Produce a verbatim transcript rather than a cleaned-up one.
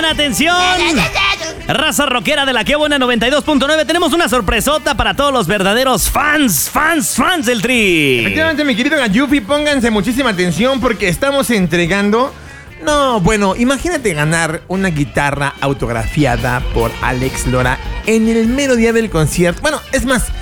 atención. Raza rockera de la Que Buena noventa y dos punto nueve. Tenemos una sorpresota para todos los verdaderos fans, fans, fans del Tri. Efectivamente, mi querido Gayufi, pónganse muchísima atención porque estamos entregando... No, bueno, imagínate ganar una guitarra autografiada por Alex Lora en el mero día del concierto. Bueno, es más,